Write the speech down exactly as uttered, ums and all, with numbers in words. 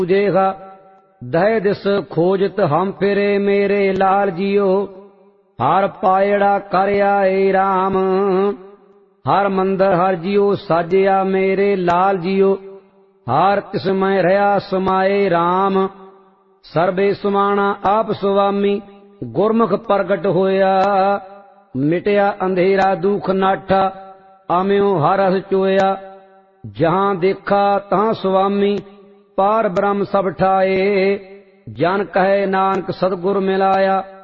देखा दह दिस खोजत हम फिरे मेरे लाल जियो। हर पायड़ा कर आए राम, हर मंदिर हर जियो साजिया मेरे लाल जियो। हर तिसमय रहा समाए राम, सर्वे सुमाना आप सुवामी। गुरमुख प्रगट होया, मिटया अंधेरा दुख नाठा। आम्यो हर रस चोया, जहां देखा तहां सुवामी। पार ब्रह्म सब ठाए, जन कहे नानक सतगुर मिलाया।